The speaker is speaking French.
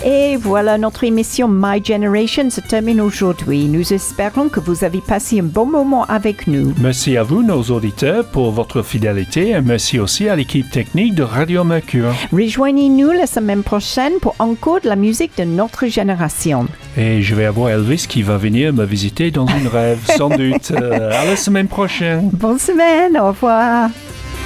Et voilà, notre émission My Generation se termine aujourd'hui. Nous espérons que vous avez passé un bon moment avec nous. Merci à vous, nos auditeurs, pour votre fidélité et merci aussi à l'équipe technique de Radio Mercure. Rejoignez-nous la semaine prochaine pour encore de la musique de notre génération. Et je vais avoir Elvis qui va venir me visiter dans une rêve, sans doute. À la semaine prochaine. Bonne semaine, au revoir.